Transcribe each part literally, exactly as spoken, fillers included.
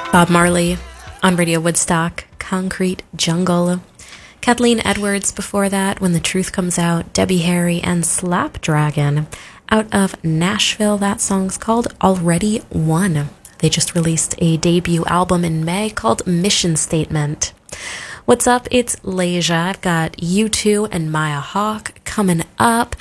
Bob Marley on Radio Woodstock, Concrete Jungle. Kathleen Edwards before that, When the Truth Comes Out, Debbie Harry, and Slapdragon out of Nashville. That song's called Already Won. They just released a debut album in May called Mission Statement. What's up? It's Leisha. I've got U two and Maya Hawke coming up.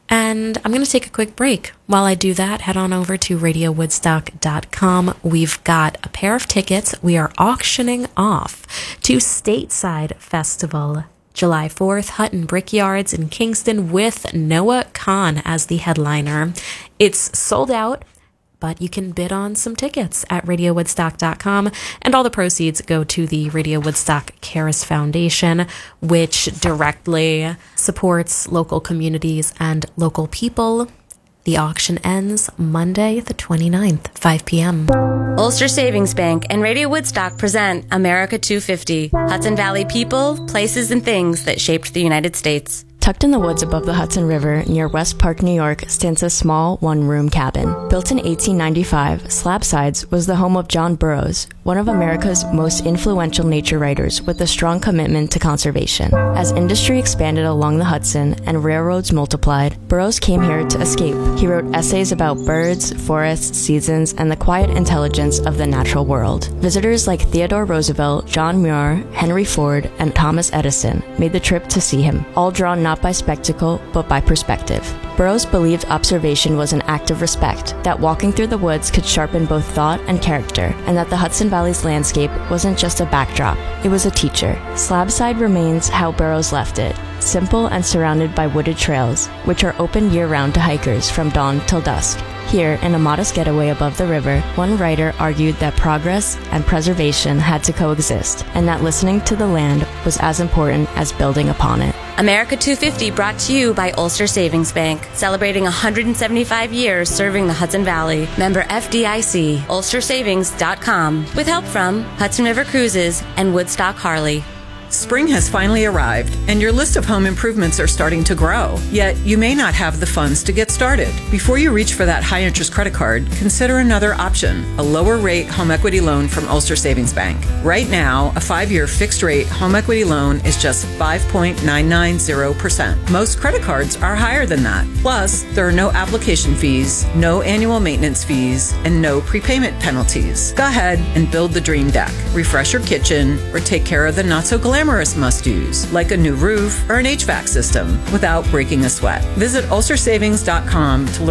And I'm going to take a quick break. While I do that, head on over to radio woodstock dot com. We've got a pair of tickets we are auctioning off to Stateside Festival, July fourth, Hutton Brickyards in Kingston with Noah Kahan as the headliner. It's sold out, but you can bid on some tickets at radio woodstock dot com, and all the proceeds go to the Radio Woodstock Cares Foundation, which directly supports local communities and local people. The auction ends Monday the twenty-ninth, five p.m. Ulster Savings Bank and Radio Woodstock present America two fifty, Hudson Valley people, places, and things that shaped the United States. Tucked in the woods above the Hudson River near West Park, New York, stands a small one-room cabin. Built in eighteen ninety-five, Slabsides was the home of John Burroughs, one of America's most influential nature writers with a strong commitment to conservation. As industry expanded along the Hudson and railroads multiplied, Burroughs came here to escape. He wrote essays about birds, forests, seasons, and the quiet intelligence of the natural world. Visitors like Theodore Roosevelt, John Muir, Henry Ford, and Thomas Edison made the trip to see him, all drawn not by spectacle, but by perspective. Burroughs believed observation was an act of respect, that walking through the woods could sharpen both thought and character, and that the Hudson Valley's landscape wasn't just a backdrop, it was a teacher. Slabside remains how Burroughs left it, simple and surrounded by wooded trails, which are open year-round to hikers from dawn till dusk. Here, in a modest getaway above the river, one writer argued that progress and preservation had to coexist, and that listening to the land was as important as building upon it. America two fifty brought to you by Ulster Savings Bank, celebrating one hundred seventy-five years serving the Hudson Valley. Member F D I C, ulster savings dot com, with help from Hudson River Cruises and Woodstock Harley. Spring has finally arrived, and your list of home improvements are starting to grow. Yet, you may not have the funds to get started. Before you reach for that high-interest credit card, consider another option, a lower-rate home equity loan from Ulster Savings Bank. Right now, a five-year fixed-rate home equity loan is just five point nine nine zero percent. Most credit cards are higher than that. Plus, there are no application fees, no annual maintenance fees, and no prepayment penalties. Go ahead and build the dream deck, refresh your kitchen, or take care of the not-so-glamorous glamorous must-dos, like a new roof or an H V A C system, without breaking a sweat. Visit ulster savings dot com to learn